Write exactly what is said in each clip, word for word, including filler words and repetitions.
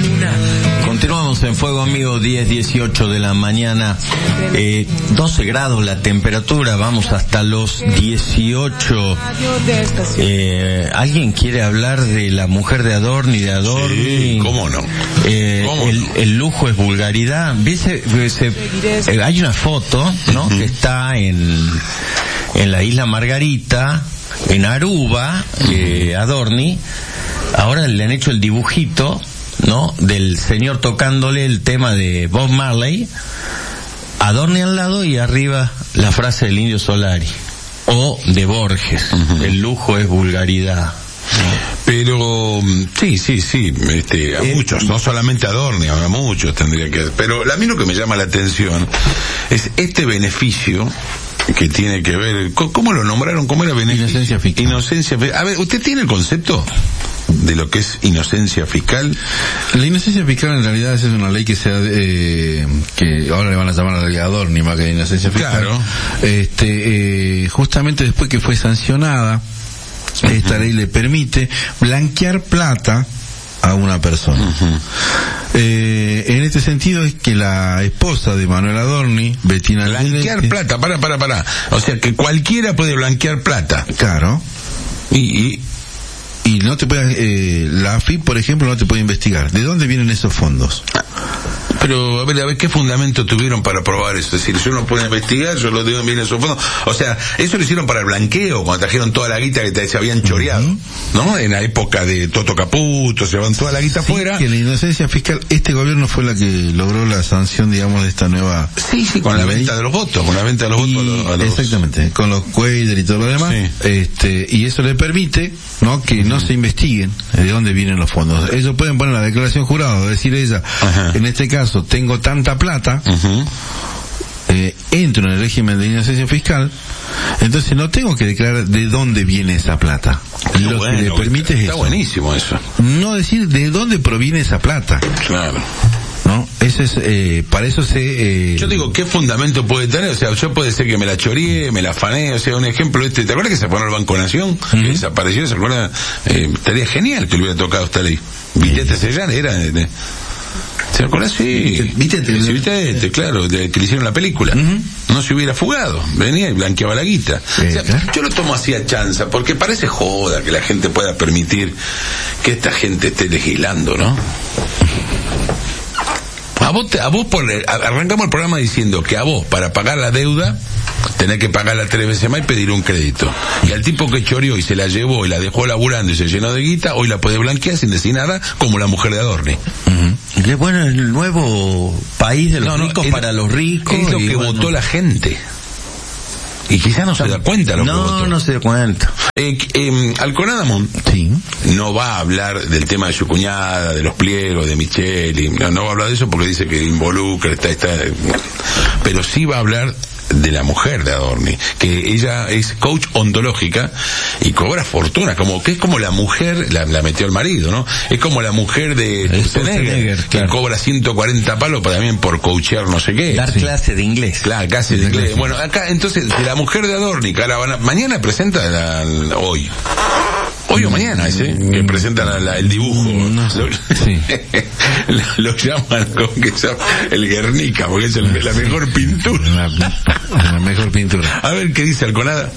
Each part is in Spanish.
Continuamos en Fuego Amigo, diez dieciocho de la mañana, eh, doce grados la temperatura, vamos hasta los dieciocho. Eh, ¿Alguien quiere hablar de la mujer de Adorni, de Adorni? Sí, ¿cómo no? Eh, ¿Cómo el, no? el lujo es vulgaridad. ¿Viste? Se, eh, hay una foto, ¿no? Uh-huh. Que está en, en la isla Margarita, en Aruba, eh, Adorni. Ahora le han hecho el dibujito, ¿no? Del señor tocándole el tema de Bob Marley, Adorni al lado y arriba la frase del Indio Solari o de Borges. Uh-huh. El lujo es vulgaridad. Pero sí, sí, sí, este, a eh, muchos, no solamente a Adorni, a muchos tendría que. Pero a mí lo que me llama la atención es este beneficio que tiene que ver. ¿Cómo lo nombraron? ¿Cómo era beneficio? Inocencia fiscal. Inocencia fiscal. A ver, ¿usted tiene el concepto de lo que es inocencia fiscal? La inocencia fiscal en realidad es una ley que se ha, eh, que ahora le van a llamar a la ley Adorni más que de inocencia fiscal. Claro. Este, eh, justamente después que fue sancionada, uh-huh. esta ley le permite blanquear plata a una persona. Uh-huh. Eh, en este sentido es que la esposa de Manuel Adorni, Bettina Blanquear Angeletti, plata, para, para, para. O sea que cualquiera puede blanquear plata. Claro. Y, y Y no te puede, eh, la A F I P, por ejemplo, no te puede investigar. ¿De dónde vienen esos fondos? Pero, a ver, a ver, ¿qué fundamento tuvieron para probar eso? Es decir, yo no puedo investigar, yo lo digo, vienen esos fondos. O sea, eso lo hicieron para el blanqueo, cuando trajeron toda la guita que te, se habían choreado, uh-huh. ¿no? En la época de Toto Caputo, se llevaban toda la guita afuera. Sí, que la inocencia fiscal, este gobierno fue la que logró la sanción, digamos, de esta nueva... Sí, sí, con la ley. Venta de los votos, con la venta de los y, votos. A los... Exactamente, con los Cuader y todo lo demás. Sí. Este, y eso le permite, ¿no?, que no se investiguen de dónde vienen los fondos. Ellos pueden poner la declaración jurada, decir ella, ajá. en este caso, tengo tanta plata, uh-huh. eh, entro en el régimen de inocencia fiscal, entonces no tengo que declarar de dónde viene esa plata. Qué Lo bueno, que le permite está, es está eso. buenísimo eso. No decir de dónde proviene esa plata. Claro. ¿No? Ese es, eh, para eso se... Eh... Yo digo, ¿qué fundamento puede tener? O sea, yo puede ser que me la choreé, me la afané, o sea, un ejemplo este, ¿te acuerdas que se pone el Banco Nación? Uh-huh. Que desapareció, ¿se acuerdan? Eh, estaría genial que le hubiera tocado esta ley. Vitete Sellán era... De, de, ¿se acuerdan? Sí. Vitete. Sí, Vitete, claro, de, que le hicieron la película. Uh-huh. No se hubiera fugado, venía y blanqueaba la guita. Eh, o sea, claro. Yo lo tomo así a chanza, porque parece joda que la gente pueda permitir que esta gente esté legislando, ¿no? A vos, te, a vos por, arrancamos el programa diciendo que a vos, para pagar la deuda, tenés que pagarla tres veces más y pedir un crédito. Y al tipo que choreó y se la llevó y la dejó laburando y se llenó de guita, hoy la puede blanquear sin decir nada, como la mujer de Adorni. Uh-huh. Qué bueno, el nuevo país de los no, no, ricos es, para los ricos. Es lo que bueno. votó la gente. Y quizás no se da cuenta lo no, que votó. No, no se da cuenta. Eh, eh, Alconadamón sí. no va a hablar del tema de su cuñada, de los pliegos, de Micheli, no, no va a hablar de eso porque dice que involucra, está, está, pero sí va a hablar de la mujer de Adorni, que ella es coach ontológica y cobra fortuna, como que es como la mujer, la, la metió el marido, ¿no? Es como la mujer de Schwarzenegger, que claro. cobra ciento cuarenta palos para también por coachear no sé qué. Dar sí. clase de inglés. Claro, clase de, de inglés. Clase. Bueno, acá entonces de la mujer de Adorni, que ahora van a, mañana presenta la, la, hoy. Hoy o mañana, ¿sí? Que presentan la, la, el dibujo. No sé. Lo, sí. lo, lo llaman como que se llama el Guernica, porque es el, la mejor pintura. La, la mejor pintura. A ver, ¿qué dice Alconada?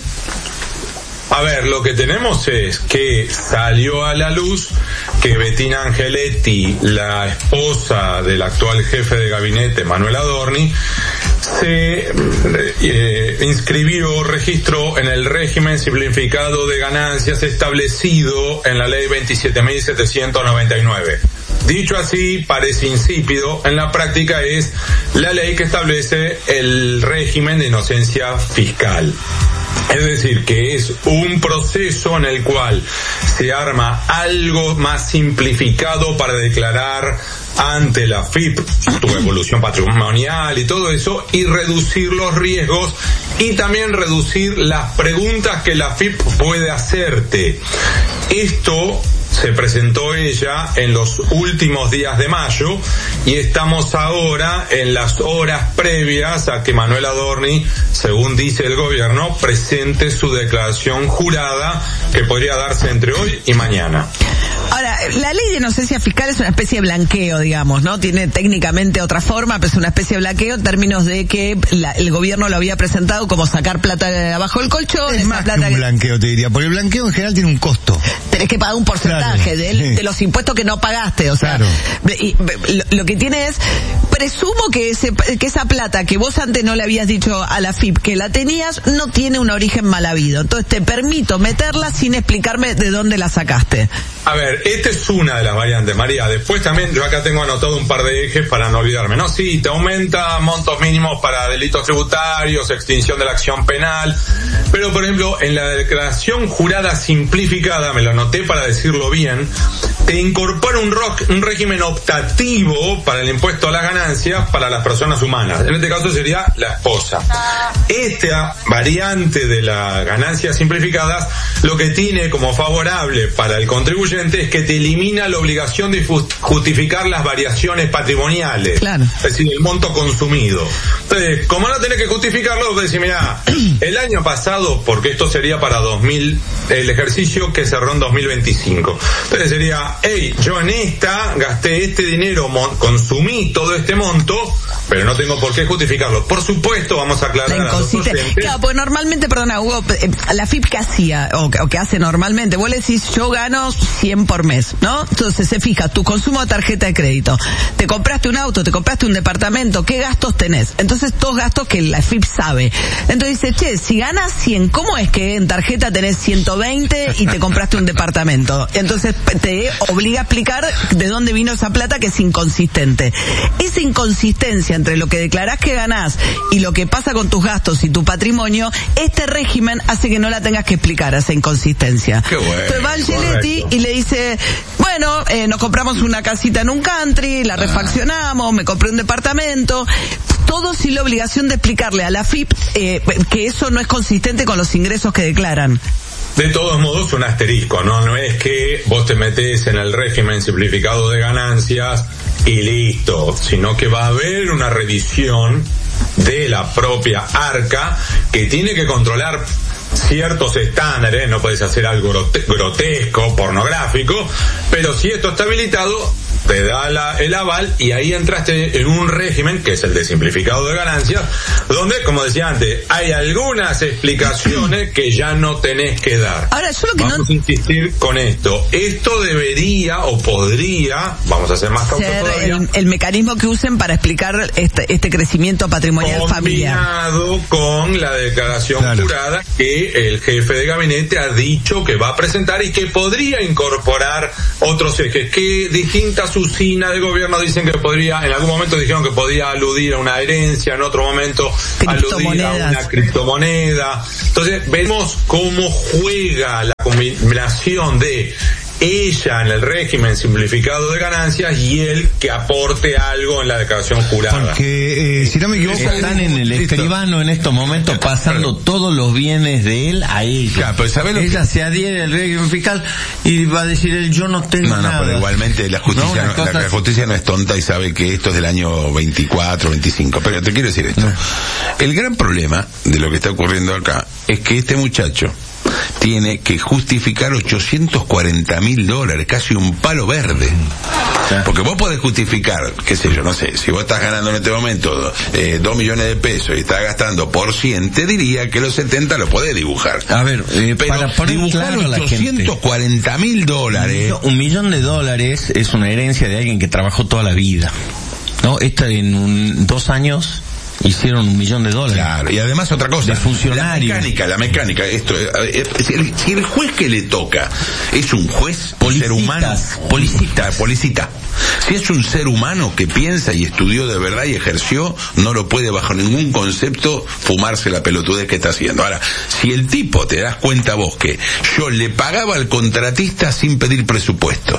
A ver, lo que tenemos es que salió a la luz que Bettina Angeletti, la esposa del actual jefe de gabinete, Manuel Adorni, se eh, inscribió, registró en el régimen simplificado de ganancias establecido en la ley veintisiete mil setecientos noventa y nueve. Dicho así, parece insípido, en la práctica es la ley que establece el régimen de inocencia fiscal. Es decir, que es un proceso en el cual se arma algo más simplificado para declarar ante la F I P tu evolución patrimonial y todo eso, y reducir los riesgos y también reducir las preguntas que la F I P puede hacerte. Esto se presentó ella en los últimos días de mayo y estamos ahora en las horas previas a que Manuel Adorni, según dice el gobierno, presente su declaración jurada que podría darse entre hoy y mañana. Ahora, la ley de inocencia fiscal es una especie de blanqueo, digamos, ¿no? Tiene técnicamente otra forma, pero es una especie de blanqueo en términos de que la, el gobierno lo había presentado como sacar plata de abajo del colchón. Es más plata que un blanqueo, te diría, porque el blanqueo en general tiene un costo. Tenés que pagar un porcentaje claro, de, sí. de los impuestos que no pagaste, o sea, claro. y, lo, lo que tiene es, presumo que ese, que esa plata que vos antes no le habías dicho a la F I P que la tenías, no tiene un origen mal habido. Entonces te permito meterla sin explicarme de dónde la sacaste. A ver, esta es una de las variantes, María. Después también yo acá tengo anotado un par de ejes para no olvidarme. No, sí, te aumenta montos mínimos para delitos tributarios, extinción de la acción penal. Pero, por ejemplo, en la declaración jurada simplificada, me lo anoté para decirlo bien, te incorpora un, ro- un régimen optativo para el impuesto a las ganancias para las personas humanas. En este caso sería la esposa. Esta variante de las ganancias simplificadas lo que tiene como favorable para el contribuyente es que te elimina la obligación de justificar las variaciones patrimoniales. Claro. Es decir, el monto consumido. Entonces, como no tenés que justificarlo, vos decís, mira, el año pasado, porque esto sería para dos mil, el ejercicio que cerró en dos mil veinticinco. Entonces sería, hey, yo en esta gasté este dinero, mon- consumí todo este monto, pero no tengo por qué justificarlo. Por supuesto, vamos a aclarar La a los inconsistencia. oyentes. Claro, pues normalmente, perdona, Hugo, eh, la F I P que hacía, o que, o que hace normalmente, vos le decís, yo gano cien por mes, ¿no? Entonces se fija, tu consumo de tarjeta de crédito, te compraste un auto, te compraste un departamento, ¿qué gastos tenés? Entonces, todos gastos que la F I P sabe. Entonces dice, che, si ganas cien, ¿cómo es que en tarjeta tenés ciento veinte y te compraste un departamento? Entonces, te obliga a explicar de dónde vino esa plata, que es inconsistente. Esa inconsistencia entre lo que declarás que ganás y lo que pasa con tus gastos y tu patrimonio, este régimen hace que no la tengas que explicar, esa inconsistencia. Qué bueno. Entonces va Angeletti y le dice, bueno, eh, nos compramos una casita en un country, la refaccionamos, me compré un departamento, todo sin la obligación de explicarle a la F I P eh, que eso no es consistente con los ingresos que declaran. De todos modos, un asterisco, ¿no? No es que vos te metés en el régimen simplificado de ganancias y listo, sino que va a haber una revisión de la propia ARCA que tiene que controlar ciertos estándares. No puedes hacer algo grote- grotesco, pornográfico, pero si esto está habilitado, te da la, el aval y ahí entraste en un régimen que es el de simplificado de ganancias, donde, como decía antes, hay algunas explicaciones que ya no tenés que dar. Ahora, yo lo que vamos no... a insistir con esto. Esto debería o podría, vamos a hacer más cautos ser todavía, el, el mecanismo que usen para explicar este, este crecimiento patrimonial familiar. combinado con la declaración Claro. jurada que el jefe de gabinete ha dicho que va a presentar y que podría incorporar otros ejes, que distintas usinas de gobierno dicen que podría, en algún momento dijeron que podía aludir a una herencia, en otro momento aludir a una criptomoneda. Entonces vemos cómo juega la combinación de ella en el régimen simplificado de ganancias y él que aporte algo en la declaración jurada. Porque, eh, si no me equivoco, Están en el escribano en estos momentos pasando todos los bienes de él a ella. Claro, pero ¿sabés lo ella que- se adhiere al régimen fiscal y va a decir él, yo no tengo No, no, nada. pero igualmente la justicia, No, una no, la, cosa la justicia no es tonta y sabe que esto es del año veinticuatro, veinticinco. Pero te quiero decir esto. El gran problema de lo que está ocurriendo acá es que este muchacho tiene que justificar ochocientos cuarenta mil dólares, casi un palo verde. Porque vos podés justificar, qué sé yo, no sé, si vos estás ganando en este momento eh, dos millones de pesos y estás gastando por cien, te diría que los setenta lo podés dibujar. A ver, eh, Pero para poner dibujar claro a la gente, ochocientos cuarenta mil dólares. un millón de dólares es una herencia de alguien que trabajó toda la vida, ¿no? Esta en un, dos años hicieron un millón de dólares. Claro, y además otra cosa, De funcionario. la mecánica, la mecánica, esto, eh, eh, si, el, si el juez que le toca es un juez, un ser humano, policita, policita, si es un ser humano que piensa y estudió de verdad y ejerció, no lo puede bajo ningún concepto fumarse la pelotudez que está haciendo. Ahora, si el tipo, te das cuenta vos que yo le pagaba al contratista sin pedir presupuesto,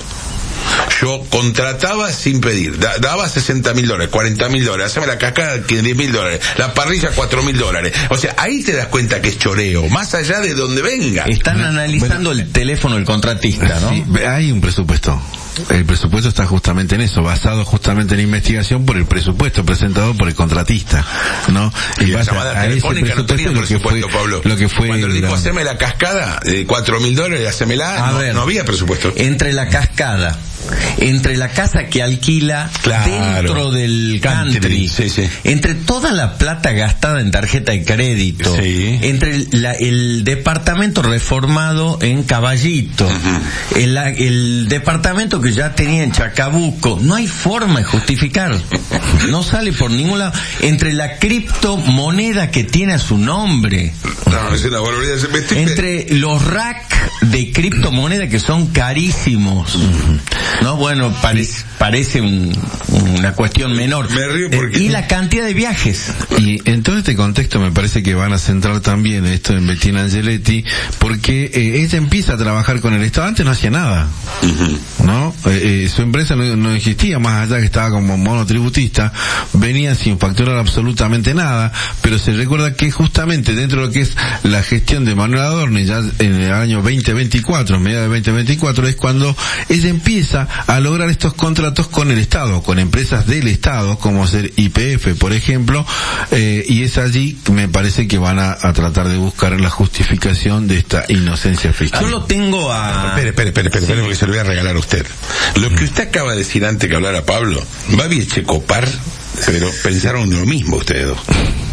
yo contrataba sin pedir, da, daba sesenta mil dólares, cuarenta mil dólares, haceme la cascada diez mil dólares, la parrilla cuatro mil dólares. O sea, ahí te das cuenta que es choreo, más allá de donde venga. Están analizando el teléfono del contratista, ¿no? Sí, hay un presupuesto. El presupuesto está justamente en eso, basado justamente en investigación por el presupuesto presentado por el contratista, ¿no? Y, y la llamada telefónica no tenía presupuesto, Pablo. Lo que fue cuando le dijo la... haceme la cascada de cuatro mil dólares, hacémela, A no, ver, no había presupuesto. Entre la cascada, entre la casa que alquila Claro. dentro del country, Country, sí, sí. entre toda la plata gastada en tarjeta de crédito, Sí. entre el, la- el departamento reformado en Caballito, Ujú. el, la- el departamento que ya tenía en Chacabuco, no hay forma de justificar, no sale por ningún lado, entre la criptomoneda que tiene a su nombre, No, es una barbaridad. Me estoy- entre los rack de criptomoneda que son carísimos. No, bueno, parece, parece un- una cuestión menor. Me río porque- Eh, y la cantidad de viajes. Y en todo este contexto me parece que van a centrar también esto en Bettina Angeletti, porque eh, ella empieza a trabajar con el Estado. Antes no hacía nada, Ujú. ¿no? Eh, eh, su empresa no, no existía, más allá que estaba como monotributista, venía sin facturar absolutamente nada, pero se recuerda que justamente dentro de lo que es la gestión de Manuel Adorni, ya en el año veinte veinticuatro, mediados de veinte veinticuatro, es cuando ella empieza a lograr estos contratos con el Estado, con empresas del Estado, como ser Y P F, por ejemplo, eh, y es allí que me parece que van a, a tratar de buscar la justificación de esta inocencia fiscal. Yo lo tengo a... Espere, espere, espere, espere, espere, porque se lo voy a regalar a usted. Lo que usted acaba de decir antes que hablara Pablo, Babi y Checopar, pero pensaron lo mismo ustedes dos.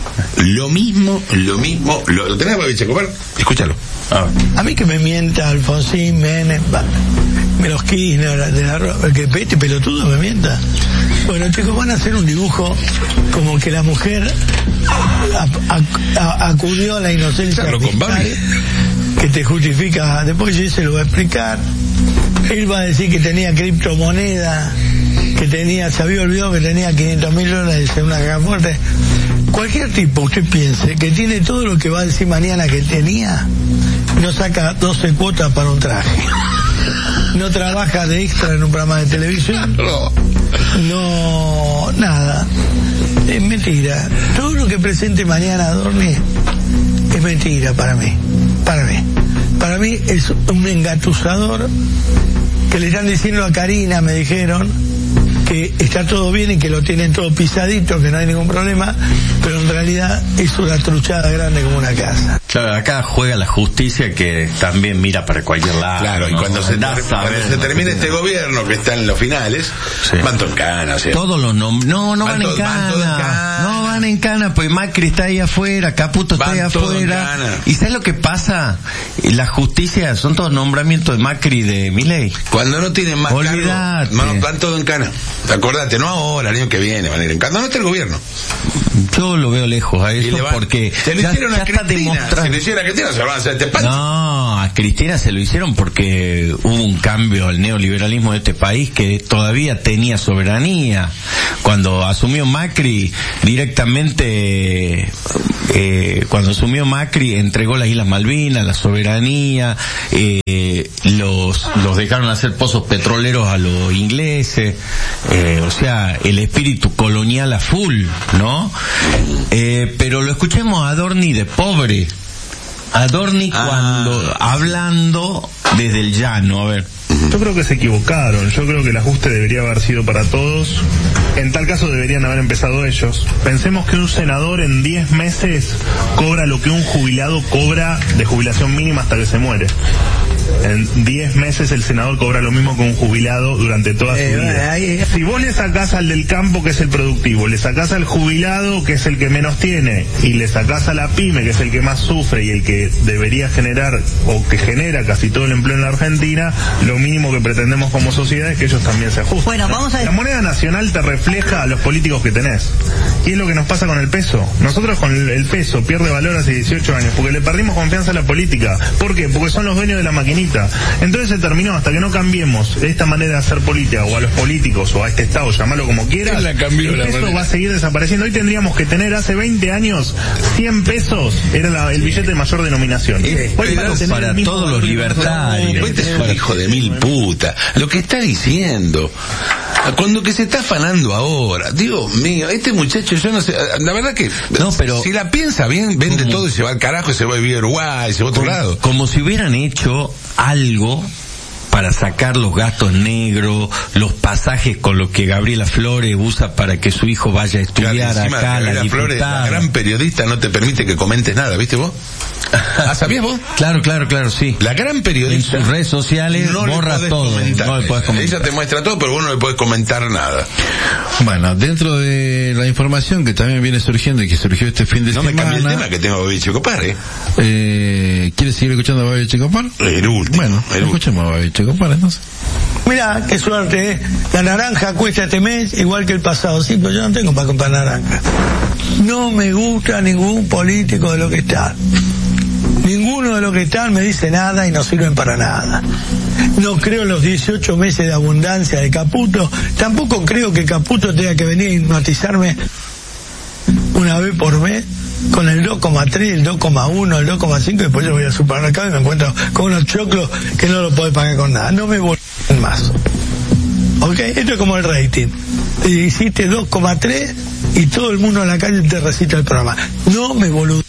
Lo mismo, lo mismo. ¿Lo, ¿lo tenés, Babi y Checopar? Escúchalo. A mí que me mienta Alfonsín, Menem, va, me los Kirchner, de la, Ro- que este pelotudo me mienta. Bueno, chicos, van a hacer un dibujo como que la mujer a- a- a- acudió a la inocencia Claro, con fiscal, Babi. que te justifica. Después yo se lo va a explicar. Él va a decir que tenía criptomoneda, que tenía, se había olvidado que tenía quinientos mil dólares en una caja fuerte. Cualquier tipo, usted piense, que tiene todo lo que va a decir mañana que tenía, no saca doce cuotas para un traje. No trabaja de extra en un programa de televisión. No. No, nada. Es mentira. Todo lo que presente mañana Adorni es mentira para mí. Para mí. Para mí es un engatusador que le están diciendo a Karina, me dijeron, que está todo bien y que lo tienen todo pisadito, que no hay ningún problema, pero en realidad es una truchada grande como una casa. Claro, acá juega la justicia que también mira para cualquier lado. Claro, y ¿no? cuando se, Andá a ter- saber, cuando se ¿no? termine este gobierno que está en los finales, Sí. van todo en cana, o sea. Todos los nombres. No, no Van van, en todos- van todos en cana. cana. No van en cana, pues Macri está ahí afuera, Caputo está Van ahí todos en afuera. cana. ¿Y sabes lo que pasa? La justicia son todos nombramientos de Macri y de Milei. Cuando no tienen más Olvídate. cargo, no, van todo en cana. Acordate, no ahora, el año que viene van a ir en cana. No, no está el gobierno. Yo lo veo lejos a Y eso le van- porque se lo ya, hicieron ya a está Cristina. demostrado. Se lo hicieron a Cristina, se lo van a hacer este pancho. No, a Cristina se lo hicieron porque hubo un cambio al neoliberalismo de este país que todavía tenía soberanía. Cuando asumió Macri, directamente, eh, cuando asumió Macri, entregó las Islas Malvinas, la soberanía, eh, los, los dejaron hacer pozos petroleros a los ingleses, eh, o sea, el espíritu colonial a full, ¿no? Eh, pero lo escuchemos a Adorni de pobre. Adorni Ah. cuando hablando desde el llano, a ver. Yo creo que se equivocaron, yo creo que el ajuste debería haber sido para todos, en tal caso deberían haber empezado ellos. Pensemos que un senador en diez meses cobra lo que un jubilado cobra de jubilación mínima hasta que se muere. En diez meses el senador cobra lo mismo que un jubilado durante toda Eh, su vida. ahí- Si vos le sacás al del campo, que es el productivo, le sacás al jubilado, que es el que menos tiene, y le sacás a la pyme, que es el que más sufre y el que debería generar, o que genera casi todo el empleo en la Argentina, lo mínimo que pretendemos como sociedad es que ellos también se ajusten. Bueno, vamos a- La moneda nacional te refleja a los políticos que tenés. Y es lo que nos pasa con el peso. Nosotros con el, el peso pierde valor hace dieciocho años, porque le perdimos confianza a la política. ¿Por qué? Porque son los dueños de la maquinita. Entonces se terminó, hasta que no cambiemos esta manera de hacer política, o a los políticos, o a este Estado, llamarlo como quieras, ¿Quién la cambió, el la peso manera? va a seguir desapareciendo. Hoy tendríamos que tener, hace veinte años, cien pesos, era la- el billete de mayor denominación. Es Hoy pedo tener para el mismo todos los valor- libertarios. Este es un hijo de mil puta. Lo que está diciendo, cuando que se está afanando ahora, Dios mío, este muchacho, yo no sé, la verdad que, No, pero- si la piensa bien, vende ¿Cómo? todo y se va al carajo y se va a vivir a Uruguay, se va a otro lado. Como si hubieran hecho algo para sacar los gastos negros, los pasajes con los que Gabriela Flores usa para que su hijo vaya a estudiar claro, acá, la diputada. Flores, la gran periodista, no te permite que comentes nada, ¿viste vos? ¿Ah, sabías vos? Claro, claro, claro, sí. La gran periodista en sus redes sociales no borra todo, comentar. no le puedes comentar. Ella te muestra todo, pero vos no le podés comentar nada. Bueno, dentro de la información que también viene surgiendo y que surgió este fin de no semana. No me cambie el tema que tengo a Babi Checopar, ¿eh? eh ¿Quieres seguir escuchando a Babi Checopar? El último. Bueno, el escuchemos a Babi Checopar entonces. Mirá, qué suerte, ¿eh? La naranja cuesta este mes igual que el pasado. Sí, pero yo no tengo para comprar naranja. No me gusta ningún político de lo que está. Ninguno de los que están me dice nada y no sirven para nada. No creo en los dieciocho meses de abundancia de Caputo. Tampoco creo que Caputo tenga que venir a hipnotizarme una vez por mes con el dos coma tres, el dos coma uno, el dos coma cinco, y después yo voy al supermercado y me encuentro con unos choclos que no lo puedo pagar con nada. No me voy más. ¿Ok? Esto es como el rating. Hiciste dos coma tres y todo el mundo en la calle te recita el programa. No me boludo.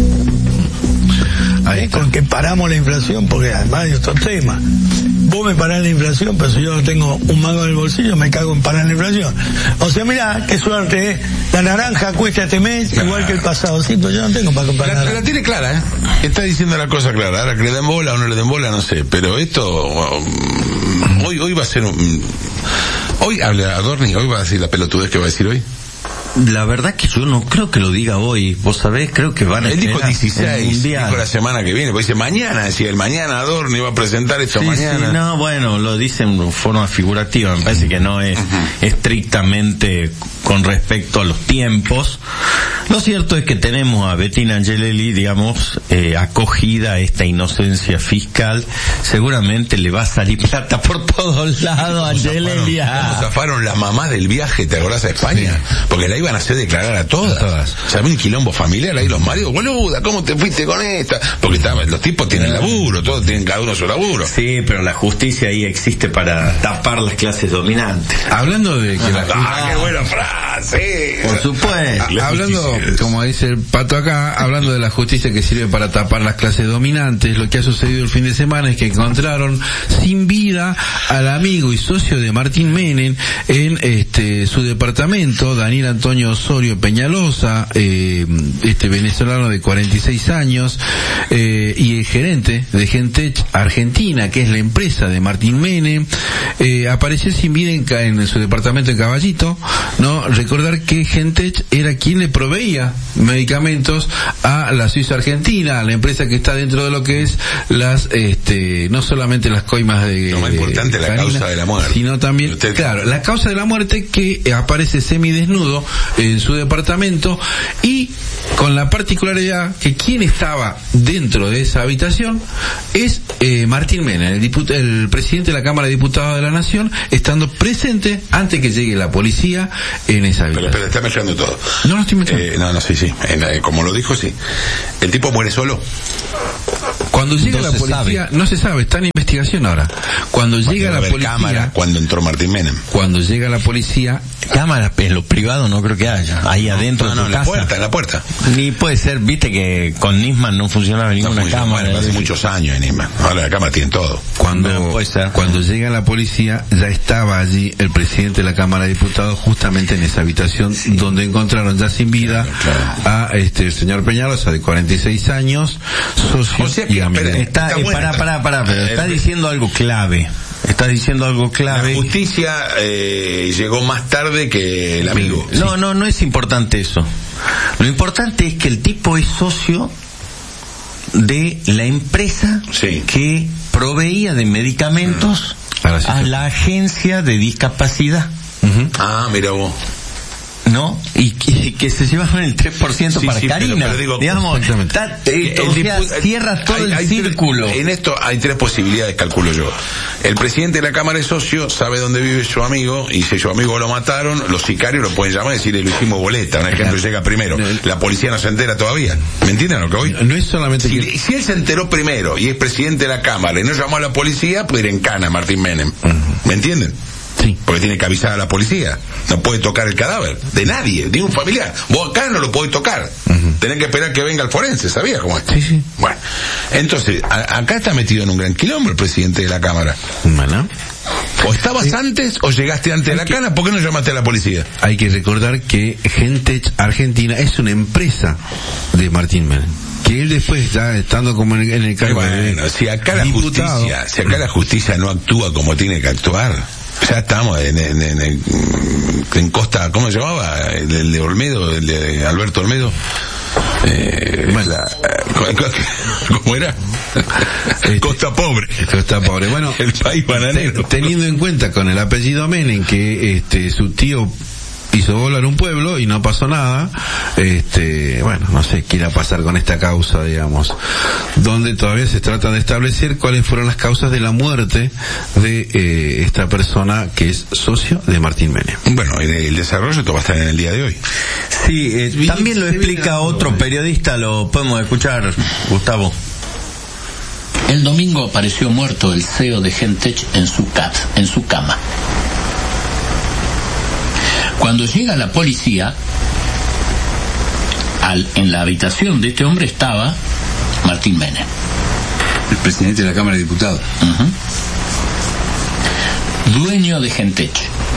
¿Eh? Con que paramos la inflación, porque además hay otro tema. Vos me parás la inflación, pero si yo no tengo un mango en el bolsillo, me cago en parar la inflación. O sea, mira, qué suerte, ¿eh? La naranja cuesta este mes nah. igual que el pasado. Sí, pero yo no tengo para comprar la, nada. La tiene clara, ¿eh? Está diciendo la cosa clara. Ahora que le den bola o no le den bola, no sé. Pero esto, um, hoy hoy va a ser un... Hoy habla Adorni, hoy va a decir la pelotudez que va a decir hoy. La verdad que yo no creo que lo diga hoy. Vos sabés, creo que van a... Él dijo dieciséis, dijo la semana que viene. Pues dice mañana, decía el mañana Adorni va a presentar esto sí, mañana. Sí, no, bueno, lo dicen de forma figurativa. Me parece que no es uh-huh. estrictamente con respecto a los tiempos. Lo cierto es que tenemos a Bettina Angelelli, digamos, eh, acogida a esta inocencia fiscal. Seguramente le va a salir plata por todos lados a Angelelli. ¿Cómo zafaron las mamás del viaje, te acordás, a España? Sí. Porque la iban a hacer declarar a todas. A todas. ¿Sabés el quilombo familiar? Ahí los maridos, boluda, ¿cómo te fuiste con esta? Porque está, los tipos tienen laburo, todos tienen cada uno su laburo. Sí, pero la justicia ahí existe para tapar las clases dominantes. Hablando de que ah, la justicia... ¡Ah, qué buena frase! Por supuesto. Hablando, como dice el Pato acá, hablando de la justicia que sirve para tapar las clases dominantes, lo que ha sucedido el fin de semana es que encontraron sin vida al amigo y socio de Martín Menem en este su departamento, Daniel Antonio Osorio Peñalosa, eh, este venezolano de cuarenta y seis años, eh, y el gerente de Gentech Argentina, que es la empresa de Martín Menem, eh, apareció sin vida en, en su departamento en Caballito, ¿no? Recordar que Gentech era quien le proveía medicamentos a la Suiza Argentina, a la empresa que está dentro de lo que es las, este, no solamente las coimas de... Lo más importante, la causa de la muerte. Sino también, Usted... claro, la causa de la muerte, que aparece semidesnudo en su departamento, y con la particularidad que quien estaba dentro de esa habitación es eh, Martín Menem, el, diput- el presidente de la Cámara de Diputados de la Nación, estando presente antes que llegue la policía en esa habitación. Pero, pero está mezclando todo. No lo estoy mezclando. Eh, no, no, sí, sí. En, eh, como lo dijo, sí. El tipo muere solo. Cuando llega no la policía, sabe. no se sabe, está en investigación ahora. Cuando Cuando llega la policía, cámara, cuando entró Martín Menem. Cuando llega la policía, cámaras en lo privado no creo que haya. Ahí adentro no, de no, tu en la casa. puerta, en la puerta. Ni puede ser, viste que con Nisman no funcionaba ninguna no cámara. Bueno, hace muchos años en Nisman. Ahora la cámara tiene todo. Cuando, no, puede ser. cuando llega la policía, ya estaba allí el presidente de la Cámara de Diputados, justamente en esa habitación, sí, donde encontraron ya sin vida claro, claro. a este el señor Peñalosa, de cuarenta y seis años, socio o sea que, y amigo. Está, está, está eh, pará, pará, pará, pero está diciendo algo clave. Está diciendo algo clave. La justicia eh, llegó más tarde que el amigo. No, sí. no, no es importante eso. Lo importante es que el tipo es socio de la empresa sí. que proveía de medicamentos mm. a, a la agencia de discapacidad. Uh-huh. Ah, mira vos. ¿No? Y que, que se llevaron el tres por ciento sí, para sí, Karina. Pero, pero digo, digamos, está, eh, el, o sea, dipu- cierra todo hay, el hay círculo. Tres, en esto hay tres posibilidades, calculo yo. El presidente de la Cámara de Socios sabe dónde vive su amigo, y si su amigo lo mataron, los sicarios lo pueden llamar y decirle, lo hicimos boleta. Un ejemplo, llega primero. La policía no se entera todavía. ¿Me entienden lo que voy? No es solamente si, que... si él se enteró primero y es presidente de la Cámara y no llamó a la policía, puede ir en cana Martín Menem. ¿Me entienden? Sí. Porque tiene que avisar a la policía. No puede tocar el cadáver de nadie, de un familiar. Vos acá no lo podés tocar. Uh-huh. Tenés que esperar que venga el forense, ¿sabías cómo es? Sí, sí. Bueno, entonces, a, acá está metido en un gran quilombo el presidente de la Cámara. Bueno. O estabas antes o llegaste antes de la cana, ¿por qué no llamaste a la policía? Hay que recordar que Gentech Argentina es una empresa de Martín Menem, que él después ya estando como en el, en el cargo bueno, de si acá la diputado, justicia, si acá la justicia no actúa como tiene que actuar, ya estamos en, en, en, en, en Costa, ¿cómo se llamaba? El, el de Olmedo, el de Alberto Olmedo. Eh, bueno. la, ¿Cómo era? Este, Costa Pobre. Costa Pobre. Bueno, el país bananero. Teniendo en cuenta con el apellido Menem que este su tío hizo volar un pueblo y no pasó nada, este, bueno, no sé qué irá a pasar con esta causa, digamos, donde todavía se trata de establecer cuáles fueron las causas de la muerte de eh, esta persona que es socio de Martín Menem. Bueno, el, el desarrollo esto va a estar en el día de hoy. Sí, eh, también lo explica otro periodista, lo podemos escuchar, Gustavo. El domingo apareció muerto el C E O de Gentech en su cat, en su cama. Cuando llega la policía, al, en la habitación de este hombre estaba Martín Menem, el presidente de la Cámara de Diputados. Uh-huh. Dueño de Gentech.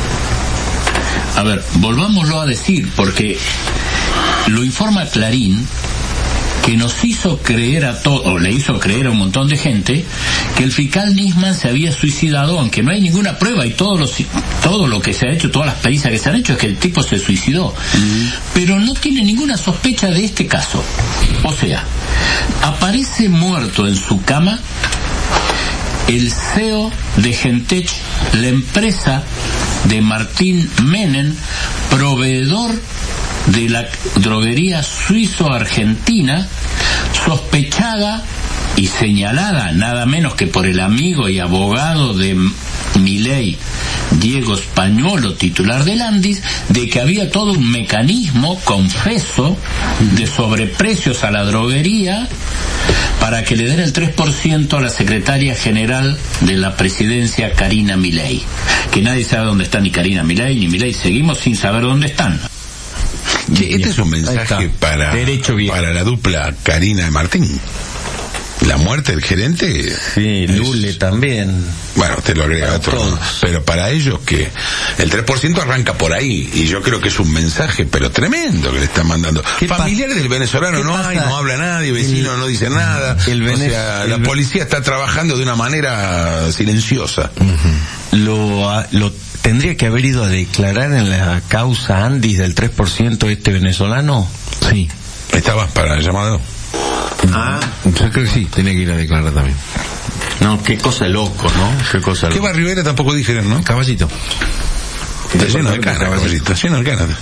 A ver, volvámoslo a decir, porque lo informa Clarín, que nos hizo creer a todo, o le hizo creer a un montón de gente, que el fiscal Nisman se había suicidado, aunque no hay ninguna prueba, y todo lo, todo lo que se ha hecho, todas las pericias que se han hecho es que el tipo se suicidó. Uh-huh. Pero no tiene ninguna sospecha de este caso. O sea, aparece muerto en su cama el C E O de Gentech, la empresa de Martín Menem, proveedor de la droguería suizo-argentina, sospechada y señalada nada menos que por el amigo y abogado de Milei, Diego Spagnolo, titular del Andis, de que había todo un mecanismo confeso de sobreprecios a la droguería para que le den el tres por ciento a la secretaria general de la presidencia, Karina Milei. Que nadie sabe dónde está ni Karina Milei ni Milei, seguimos sin saber dónde están. Che, este es un mensaje para, para la dupla Karina y Martín. La muerte del gerente. Sí, es... Lule también. Bueno, usted lo agrega a otro. Pero para ellos que el tres por ciento arranca por ahí. Y yo creo que es un mensaje, pero tremendo, que le están mandando. Familiares del venezolano no hay, no habla nadie, vecinos no dicen nada. El o sea, la policía está trabajando de una manera silenciosa. Uh-huh. Lo, lo tendría que haber ido a declarar en la causa Andis del tres por ciento este venezolano. Sí. ¿Estabas para el llamado? Ah, yo creo que sí, tenía que ir a declarar también. No, qué cosa loco, ¿no? Qué cosa ¿Qué loco. barrio era? Tampoco dijeron, ¿no? Caballito. Está lleno de canas, Caballito, está lleno de canas.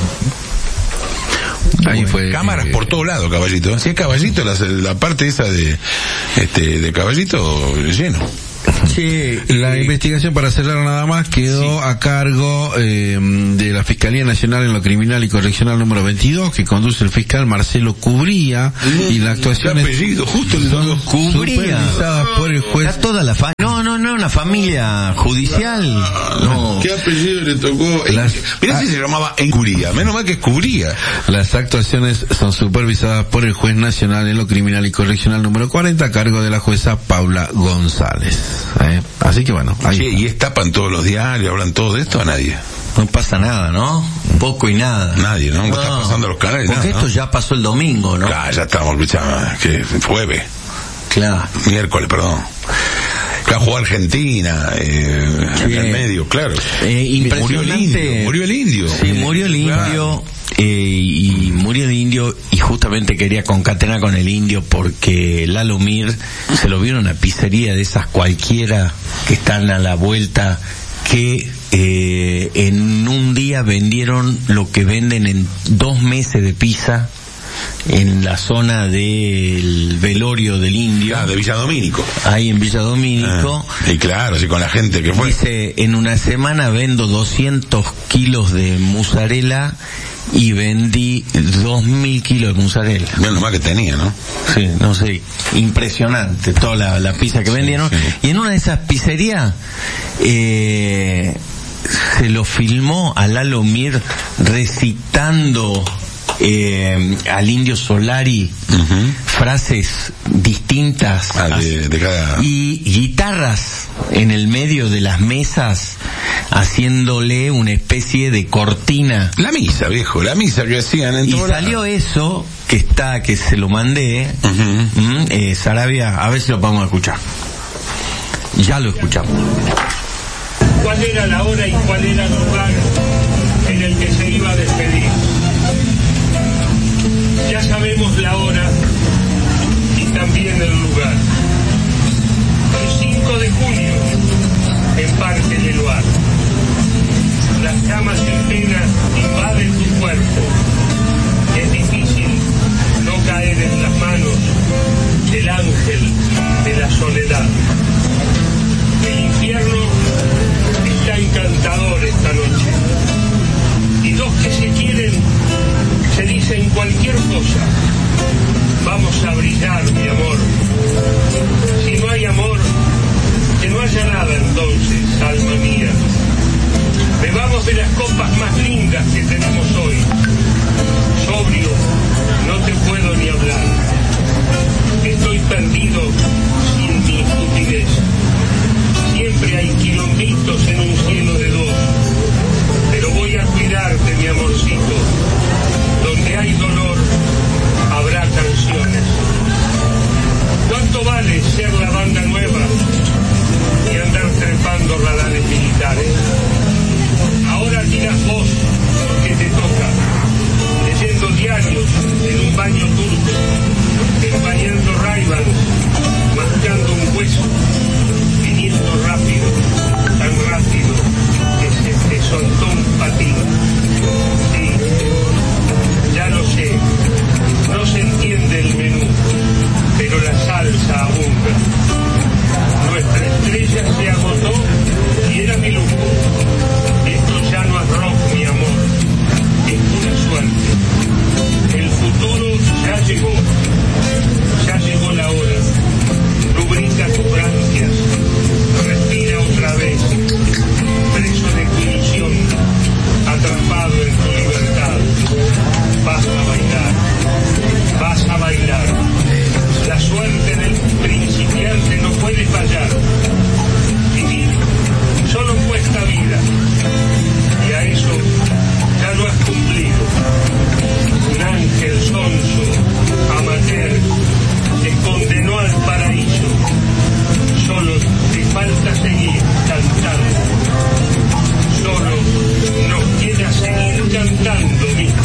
Ahí fue. Cámaras eh, por todo lado, Caballito. Si es Caballito, la, la parte esa de este de Caballito lleno. Sí, la eh, investigación, para cerrar nada más, quedó sí. a cargo eh, de la Fiscalía Nacional en lo Criminal y Correccional número veintidós, que conduce el fiscal Marcelo Cubría, mm, y la actuación es apellido, justo el son supervisadas por el juez. Está toda la fa no, no, no, una familia judicial. No. ¿Qué apellido le tocó? Las, Mirá ah, si se llamaba Encuría, menos mal que es Cubría. Las actuaciones son supervisadas por el juez nacional en lo Criminal y Correccional número cuarenta, a cargo de la jueza Paula González. ¿Eh? Así que bueno, ahí sí, y estapan todos los diarios, hablan todo de esto a nadie. No pasa nada, ¿no? Poco y nada. Nadie, ¿no? No está pasando los canales. Porque nada, esto ¿no? ya pasó el domingo, ¿no? Claro, ya estamos, escuchando, que jueves. Claro. Miércoles, perdón. Acá jugó Argentina, eh, sí. en el medio, claro. Eh, impresionante. Murió el indio. Murió el indio. Sí, murió el indio. Claro. Eh, y murió el indio, y justamente quería concatenar con el indio porque Lalo Mir se lo vio en una pizzería de esas cualquiera que están a la vuelta, que eh, en un día vendieron lo que venden en dos meses de pizza en la zona del velorio del indio. Ah, de Villa Domínico. Ahí en Villa Domínico. Ah, y claro, así con la gente que fue. Dice, en una semana vendo doscientos kilos de mozzarella y vendí dos mil kilos de mozzarella. Bueno, más que tenía, ¿no? Sí, no sé, impresionante toda la, la pizza que vendieron. Sí, sí. Y en una de esas pizzerías, eh, se lo filmó a Lalo Mir recitando eh, al Indio Solari, uh-huh. frases distintas ah, de, de cada... y guitarras en el medio de las mesas haciéndole una especie de cortina. La misa, viejo, la misa que hacían en y todo salió la... eso que está, que se lo mandé, uh-huh. ¿m? eh, Sarabia, a ver si lo podemos escuchar. Ya lo escuchamos. ¿Cuál era la hora y cuál era el lugar en el que se iba a despedir? Ya sabemos la hora y también el lugar. El cinco de junio, en Parque del Luar. Las llamas en pena invaden tu cuerpo. Es difícil no caer en las manos del ángel de la soledad. El infierno está encantador esta noche. Y dos que se quieren se dicen cualquier cosa. Vamos a brillar, mi amor. Si no hay amor, que no haya nada entonces, alma mía. Bebamos de las copas más lindas que tenemos hoy. Sobrio, no te puedo ni hablar. Estoy perdido sin mi estupidez. Siempre hay quilombitos en un cielo de dos. Pero voy a cuidarte, mi amorcito. Donde hay dolor, habrá canciones. ¿Cuánto vale ser la banda nueva y andar trepando radares militares? Ahora tiras vos porque te toca, leyendo diarios en un baño turco, empañando Ray-Ban, mascando un hueso, viniendo rápido, tan rápido que se te soltó un patín. Sí, ya lo sé, no se entiende el menú, pero la salsa abunda. Nuestra estrella se agotó y era mi lujo. Esto ya no es rock, mi amor, es pura suerte. El futuro ya llegó, ya llegó la hora. Lubrica tus branquias, respira otra vez, preso de tu ilusión, atrapado en tu libertad. Vas a bailar, vas a bailar. La suerte del principiante no puede fallar. Vivir solo cuesta vida, y a eso ya lo has cumplido. Un ángel sonso, amateur, te condenó al paraíso. Solo te falta seguir cantando. Solo nos queda seguir cantando, mis